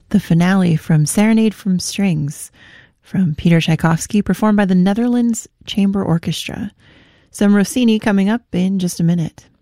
The finale from Serenade from Strings from Peter Tchaikovsky, performed by the Netherlands Chamber Orchestra. Some Rossini coming up in just a minute.